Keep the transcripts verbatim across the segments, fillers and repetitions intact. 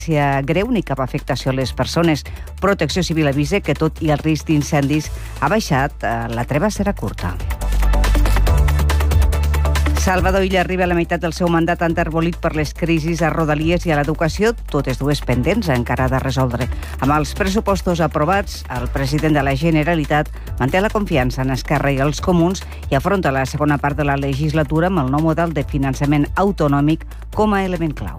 greu ni cap afectació a les persones. Protecció Civil avisa que tot i el risc d'incendis ha baixat, la treva serà curta. Salvador Illa arriba a la meitat del seu mandat enterbolit per les crisis a Rodalies i a l'educació, totes dues pendents encara de resoldre. Amb els pressupostos aprovats, el president de la Generalitat manté la confiança en Esquerra i els comuns i afronta la segona part de la legislatura amb el nou model de finançament autonòmic com a element clau.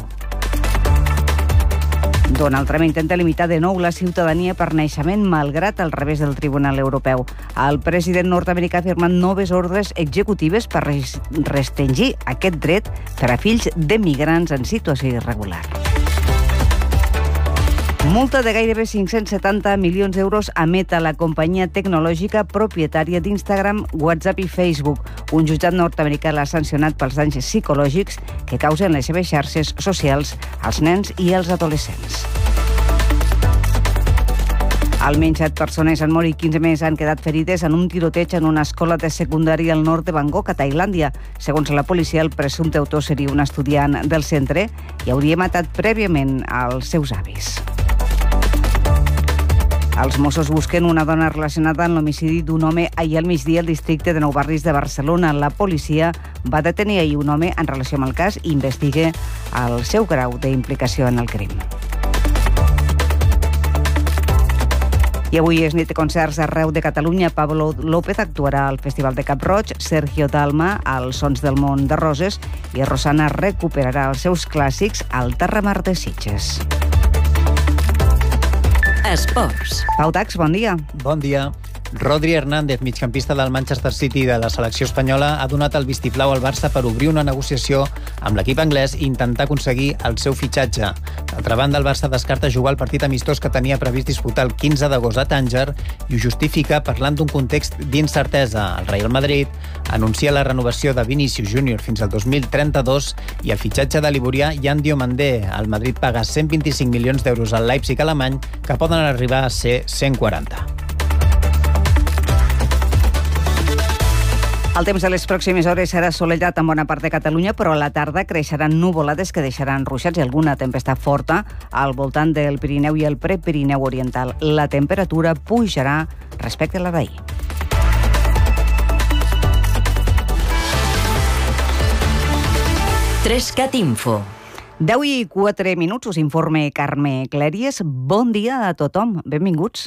Donald Trump intenta limitar de nou la ciutadania per naixement malgrat el revés del Tribunal Europeu. El president nord-americà ha firmat noves ordres executives per restringir aquest dret per a fills de migrants en situació irregular. Multa de gairebé cinc-cents setanta milions d'euros a Meta, la companyia tecnològica propietària d'Instagram, WhatsApp i Facebook. Un jutjat nord-americà l'ha sancionat pels danys psicològics que causen les seves xarxes socials als nens i als adolescents. Almenys set persones han mort i quinze més han quedat ferides en un tiroteig en una escola de secundària al nord de Bangkok, a Tailàndia. Segons la policia, el presumpte autor seria un estudiant del centre i hauria matat prèviament als seus avis. Els Mossos busquen una dona relacionada amb l'homicidi d'un home ahir al migdia al districte de Nou Barris de Barcelona. La policia va detenir ahir un home en relació amb el cas i investiga el seu grau d'implicació en el crim. I avui és nit de concerts arreu de Catalunya. Pablo López actuarà al Festival de Cap-roig, Sergio Dalma als Sons del Món de Roses i Rosana recuperarà els seus clàssics al Terramar de Sitges. Esports. Pau Tax, bon dia. Bon dia. Rodri Hernández, migcampista del Manchester City de la selecció espanyola, ha donat el vistiplau al Barça per obrir una negociació amb l'equip anglès i intentar aconseguir el seu fitxatge. D'altra banda, el Barça descarta jugar el partit amistós que tenia previst disputar el quinze d'agost a Tànger i ho justifica parlant d'un context d'incertesa. El Real Madrid anuncia la renovació de Vinícius Júnior fins al dos mil trenta-dos i el fitxatge de l'ivorià Yan Diomandé. El Madrid paga cent vint-i-cinc milions d'euros al Leipzig alemany, que poden arribar a ser cent quaranta. El temps de les pròximes hores serà assolellat en bona part de Catalunya, però a la tarda creixeran nuvolades que deixaran ruixats i alguna tempestat forta al voltant del Pirineu i el Prepirineu oriental. La temperatura pujarà respecte a la d'ahir. Trescat Info. deu i quatre minuts, us informe Carme Clèries. Bon dia a tothom. Benvinguts.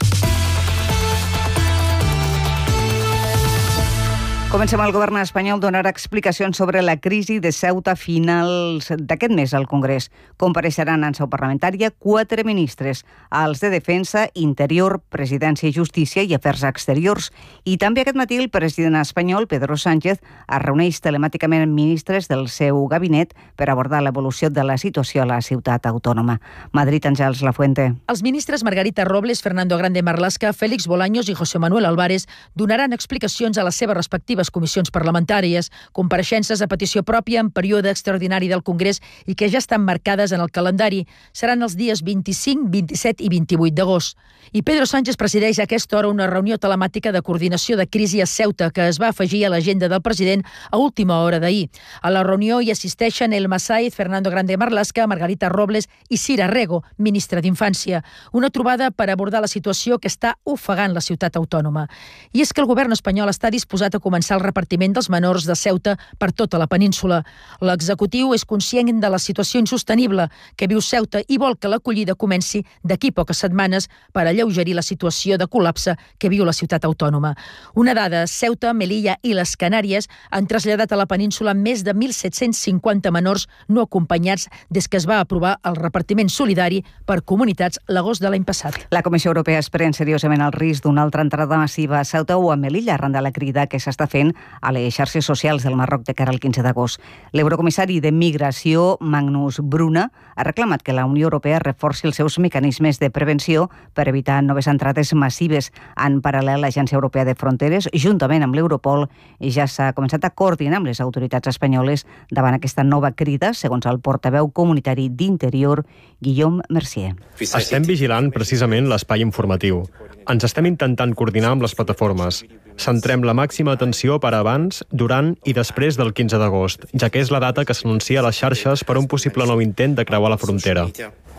Comencem. El govern espanyol donarà explicacions sobre la crisi de Ceuta a finals d'aquest mes al Congrés. Compareixeran en seu parlamentària quatre ministres, els de Defensa, Interior, Presidència i Justícia i Afers Exteriors. I també aquest matí el president espanyol, Pedro Sánchez, es reuneix telemàticament amb ministres del seu gabinet per abordar l'evolució de la situació a la ciutat autònoma. Madrid, Àngels Lafuente. Els ministres Margarita Robles, Fernando Grande Marlaska, Félix Bolaños i José Manuel Álvarez donaran explicacions a les seves respectives comissions parlamentàries, compareixences a petició pròpia en període extraordinari del Congrés i que ja estan marcades en el calendari. Seran els dies vint-i-cinc, vint-i-set i vint-i-vuit d'agost. I Pedro Sánchez presideix a aquesta hora una reunió telemàtica de coordinació de crisi a Ceuta que es va afegir a l'agenda del president a última hora d'ahir. A la reunió hi assisteixen Elma Saiz, Fernando Grande Marlaska, Margarita Robles i Cira Rego, ministra d'Infància. Una trobada per abordar la situació que està ofegant la ciutat autònoma. I és que el govern espanyol està disposat a començar el repartiment dels menors de Ceuta per tota la península. L'executiu és conscient de la situació insostenible que viu Ceuta i vol que l'acollida comenci d'aquí poques setmanes per alleugerir la situació de col·lapse que viu la ciutat autònoma. Una dada, Ceuta, Melilla i les Canàries han traslladat a la península més de mil set-cents cinquanta menors no acompanyats des que es va aprovar el repartiment solidari per comunitats l'agost de l'any passat. La Comissió Europea es pren seriosament el risc d'una altra entrada massiva a Ceuta o a Melilla arran de la crida que s'està fent a les xarxes socials del Marroc de cara al quinze d'agost. L'eurocomissari de Migració, Magnus Bruna, ha reclamat que la Unió Europea reforci els seus mecanismes de prevenció per evitar noves entrades massives. En paral·lel, l'Agència Europea de Fronteres, juntament amb l'Europol, ja s'ha començat a coordinar amb les autoritats espanyoles davant aquesta nova crida, segons el portaveu comunitari d'Interior, Guillaume Mercier. Estem vigilant precisament l'espai informatiu. Ens estem intentant coordinar amb les plataformes. Centrem la màxima atenció per abans, durant i després del quinze d'agost, ja que és la data que s'anuncia a les xarxes per un possible nou intent de creuar la frontera.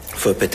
for